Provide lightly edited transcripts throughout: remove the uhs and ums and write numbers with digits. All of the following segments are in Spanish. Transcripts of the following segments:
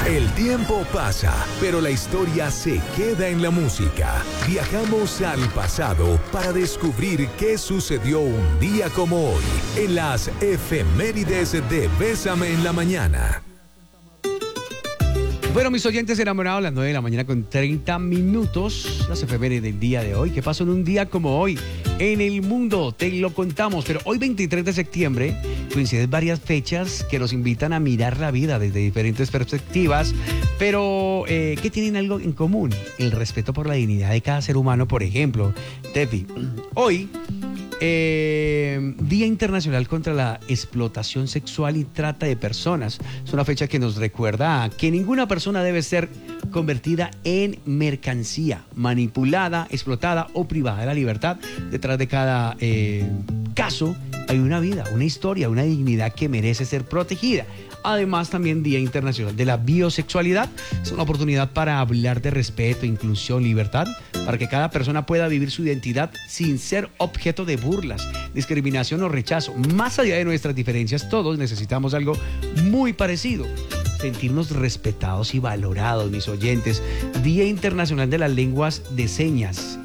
El tiempo pasa, pero la historia se queda en la música. Viajamos al pasado para descubrir qué sucedió un día como hoy en las efemérides de Bésame en la Mañana. Bueno, mis oyentes enamorados, a las 9 de la mañana con 30 minutos, las efemérides del día de hoy. ¿Qué pasó en un día como hoy en el mundo? Te lo contamos, pero hoy 23 de septiembre coinciden varias fechas que nos invitan a mirar la vida desde diferentes perspectivas, pero que tienen algo en común: el respeto por la dignidad de cada ser humano. Por ejemplo, Tefi, hoy Día Internacional contra la Explotación Sexual y Trata de Personas. Es una fecha que nos recuerda que ninguna persona debe ser convertida en mercancía, manipulada, explotada o privada de la libertad. Detrás de cada caso hay una vida, una historia, una dignidad que merece ser protegida. Además, también Día Internacional de la Biosexualidad. Es una oportunidad para hablar de respeto, inclusión, libertad, para que cada persona pueda vivir su identidad sin ser objeto de burlas, discriminación o rechazo. Más allá de nuestras diferencias, todos necesitamos algo muy parecido: sentirnos respetados y valorados, mis oyentes. Día Internacional de las Lenguas de Señas.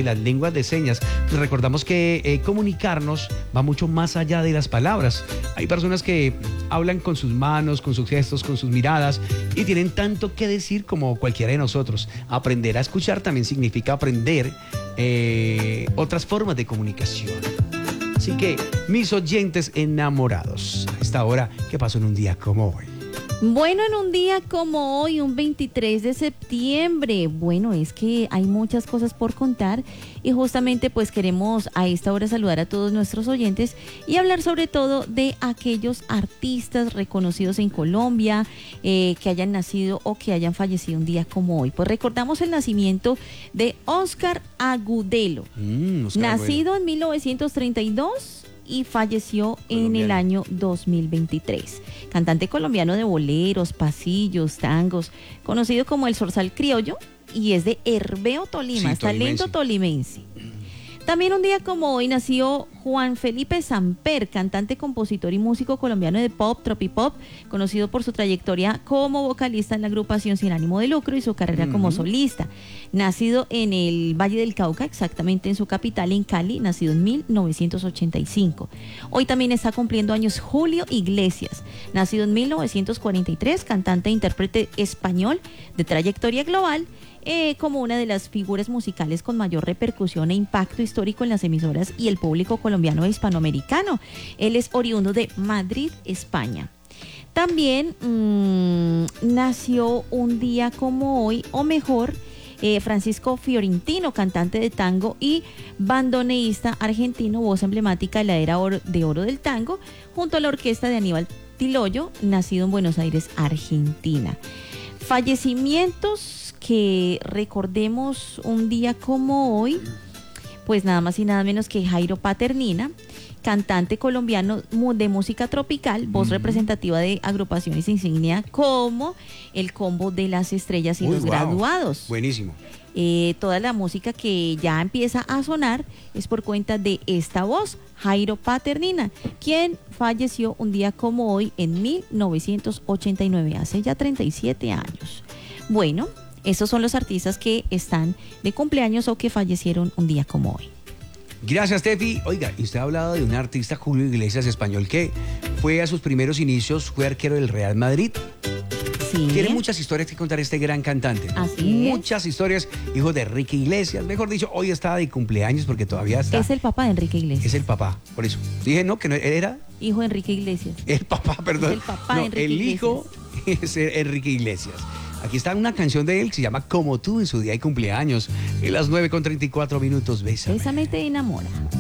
Recordamos que comunicarnos va mucho más allá de las palabras. Hay personas que hablan con sus manos, con sus gestos, con sus miradas, y tienen tanto que decir como cualquiera de nosotros. Aprender a escuchar también significa aprender otras formas de comunicación. Así que, mis oyentes enamorados, a esta hora, ¿qué pasó en un día como hoy? Bueno, en un día como hoy, un 23 de septiembre, bueno, es que hay muchas cosas por contar y justamente pues queremos a esta hora saludar a todos nuestros oyentes y hablar sobre todo de aquellos artistas reconocidos en Colombia que hayan nacido o que hayan fallecido un día como hoy. Pues recordamos el nacimiento de Óscar Agudelo, nacido en 1932 y falleció en el año 2023. Cantante colombiano de boleros, pasillos, tangos, conocido como el Zorzal Criollo, y es de Herveo, Tolima, sí, talento tolimense. También un día como hoy nació Juan Felipe Samper, cantante, compositor y músico colombiano de pop, tropipop, conocido por su trayectoria como vocalista en la agrupación Sin Ánimo de Lucro y su carrera como solista. Nacido en el Valle del Cauca, exactamente en su capital, en Cali, nacido en 1985. Hoy también está cumpliendo años Julio Iglesias, nacido en 1943, cantante e intérprete español de trayectoria global, como una de las figuras musicales con mayor repercusión e impacto histórico en las emisoras y el público colombiano e hispanoamericano. Él es oriundo de Madrid, España. También nació un día como hoy, o mejor, Francisco Fiorentino, cantante de tango y bandoneísta argentino, voz emblemática de la era de oro del tango, junto a la orquesta de Aníbal Tiloyo, nacido en Buenos Aires, Argentina. Fallecimientos que recordemos un día como hoy, pues nada más y nada menos que Jairo Paternina, cantante colombiano de música tropical, voz representativa de agrupaciones insignia como el Combo de las Estrellas y Los Graduados. Buenísimo. Toda la música que ya empieza a sonar es por cuenta de esta voz, Jairo Paternina, quien falleció un día como hoy en 1989, hace ya 37 años. Bueno, esos son los artistas que están de cumpleaños o que fallecieron un día como hoy. Gracias, Tefi. Oiga, y usted ha hablado de un artista, Julio Iglesias, español, que fue a sus primeros inicios, fue arquero del Real Madrid. Sí. Tiene muchas historias que contar este gran cantante. Así muchas historias. Hijo de Enrique Iglesias. Mejor dicho, hoy está de cumpleaños porque todavía está. Es el papá de Enrique Iglesias. Es el papá, por eso. Dije, no, que no era. Hijo de Enrique Iglesias. El papá, perdón. El papá de Enrique el hijo es Enrique Iglesias. Aquí está una canción de él que se llama Como tú, en su día de cumpleaños. En las 9:34 minutos. Bésame. Bésame te enamora.